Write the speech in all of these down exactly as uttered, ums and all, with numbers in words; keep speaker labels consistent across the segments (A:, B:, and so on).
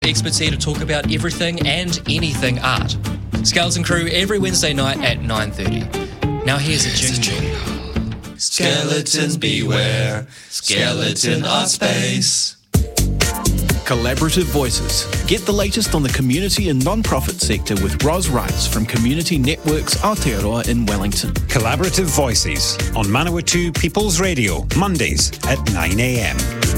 A: Experts here to talk about everything and anything art. Scales and Crew every Wednesday night at nine thirty. Now here's a jingle.
B: Skeletons beware, skeleton art space.
C: Collaborative Voices. Get the latest on the community and non-profit sector with Ros Rice from Community Networks Aotearoa in Wellington.
D: Collaborative Voices on Manawatu People's Radio, Mondays at nine a.m.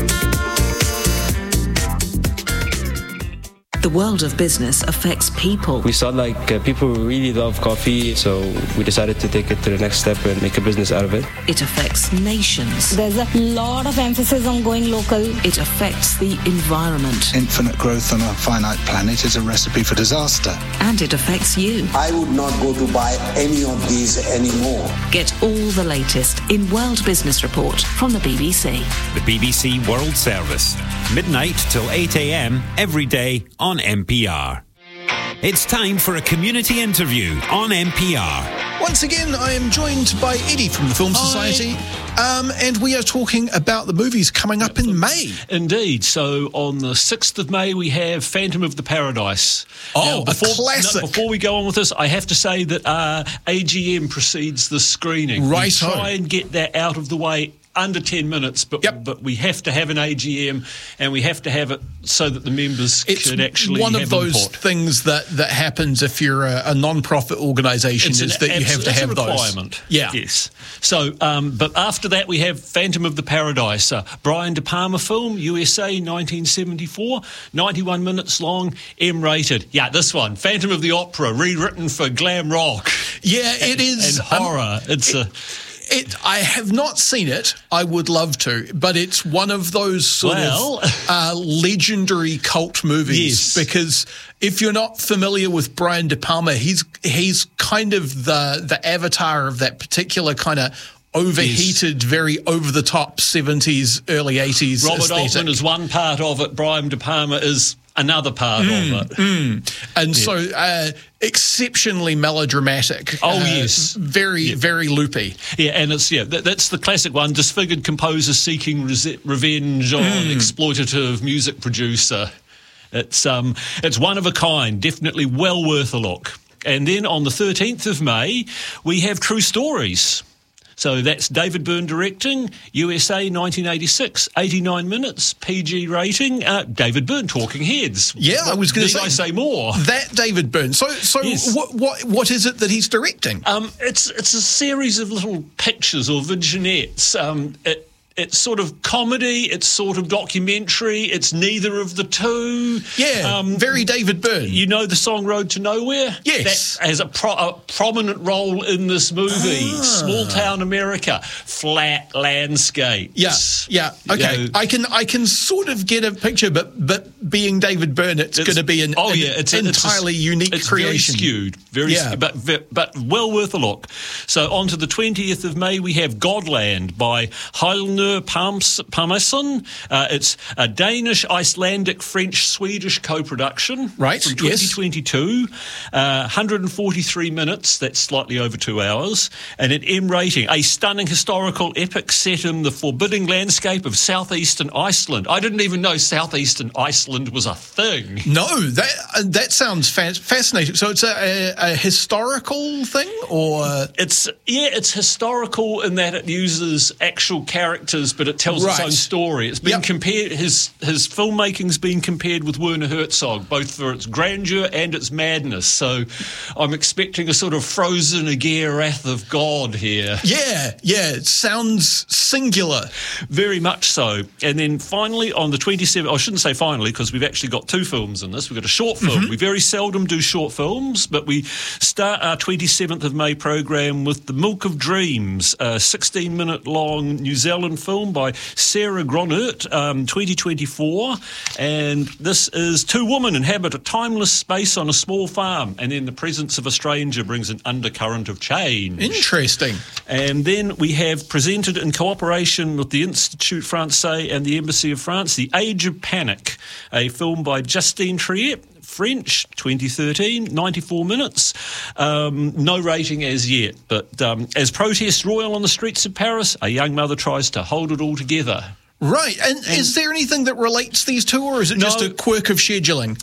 E: The world of business affects people.
F: We saw like uh, people really love coffee, so we decided to take it to the next step and make a business out of it.
E: It affects nations.
G: There's a lot of emphasis on going local.
E: It affects the environment.
H: Infinite growth on a finite planet is a recipe for disaster.
E: And it affects you.
I: I would not go to buy any of these anymore.
E: Get all the latest in World Business Report from the B B C.
D: The B B C World Service. Midnight till eight a.m. every day on N P R. It's time for a community interview on N P R.
C: Once again, I am joined by Eddie from the Film Society, um, and we are talking about the movies coming up in May.
J: Indeed. So on the sixth of May, we have Phantom of the Paradise.
C: Oh,
J: now, before,
C: a classic.
J: No, before we go on with this, I have to say that uh, A G M precedes the screening.
C: Right.
J: We try and get that out of the way under ten minutes, but
C: yep.
J: but we have to have an A G M, and we have to have it so that the members
C: it's
J: can actually have
C: one of those
J: input.
C: things that, that happens if you're a, a non-profit organisation,
J: it's
C: is
J: an,
C: that you have to
J: it's
C: have
J: a requirement.
C: those. Yeah.
J: Yes. So, um, but after that, we have Phantom of the Paradise, a Brian De Palma film, U S A, nineteen seventy-four, ninety-one minutes long, M-rated. Yeah, this one, Phantom of the Opera, rewritten for glam rock.
C: Yeah, it is.
J: And horror. Um, it's
C: it,
J: a...
C: It, I have not seen it. I would love to, but it's one of those sort
J: well,
C: of uh, legendary cult movies.
J: Yes.
C: Because if you're not familiar with Brian De Palma, he's he's kind of the the avatar of that particular kind of overheated, yes. very over-the-top seventies, early eighties
J: Robert
C: aesthetic.
J: Altman is one part of it. Brian De Palma is another part
C: mm,
J: of it.
C: Mm. And yeah. so uh, exceptionally melodramatic.
J: Oh,
C: uh,
J: yes.
C: Very, yeah. very loopy.
J: Yeah, and it's, yeah, that, that's the classic one. Disfigured composer seeking res- revenge on
C: mm.
J: exploitative music producer. It's um, it's one of a kind, definitely well worth a look. And then on the thirteenth of May, we have True Stories. So that's David Byrne directing, U S A, nineteen eighty-six, eighty-nine minutes, P G rating. Uh, David Byrne, Talking Heads.
C: Yeah, I was going to
J: say.
C: Need I
J: say more?
C: That David Byrne. So, so
J: yes.
C: what, what, what is it that he's directing?
J: Um, it's it's a series of little pictures or vignettes. Um, it, It's sort of comedy, it's sort of documentary, it's neither of the two.
C: Yeah, um, very David Byrne.
J: You know the song Road to Nowhere?
C: Yes.
J: That has a, pro- a prominent role in this movie.
C: Ah.
J: Small town America, flat landscapes.
C: Yeah, yeah, okay. You know, I can I can sort of get a picture, but but being David Byrne, it's, it's going to be an,
J: oh,
C: an
J: yeah, it's
C: entirely
J: a, it's
C: unique
J: it's
C: creation.
J: Very skewed, very
C: yeah.
J: skewed, but, but well worth a look. So on to the twentieth of May, we have Godland by Heilner Palmason. Uh, it's a Danish, Icelandic, French, Swedish co-production.
C: Right,
J: from twenty twenty-two.
C: Yes.
J: Uh, one hundred forty-three minutes, that's slightly over two hours. And an M rating, a stunning historical epic set in the forbidding landscape of southeastern Iceland. I didn't even know southeastern Iceland was a thing.
C: No, that uh, that sounds fa- fascinating. So it's a, a, a historical thing, or
J: it's yeah, it's historical in that it uses actual characters, but it tells
C: right.
J: its own story. It's been
C: yep.
J: compared. His his filmmaking's been compared with Werner Herzog, both for its grandeur and its madness. So I'm expecting a sort of Frozen Aegir Wrath of God here.
C: Yeah, yeah, it sounds singular.
J: Very much so. And then finally on the twenty-seventh, I shouldn't say finally because we've actually got two films in this. We've got a short film.
C: Mm-hmm.
J: We very seldom do short films, but we start our twenty-seventh of May program with The Milk of Dreams, a sixteen-minute long New Zealand film by Sarah Gronert, um, twenty twenty-four. And this is two women inhabit a timeless space on a small farm, and then the presence of a stranger brings an undercurrent of change.
C: Interesting.
J: And then we have presented in cooperation with the Institut Français and the Embassy of France, The Age of Panic, a film by Justine Triet, French, twenty thirteen, ninety-four minutes. Um, no rating as yet, but um, as protests roil on the streets of Paris, a young mother tries to hold it all together.
C: Right. And, and is there anything that relates these two, or is it
J: no,
C: just a quirk of scheduling?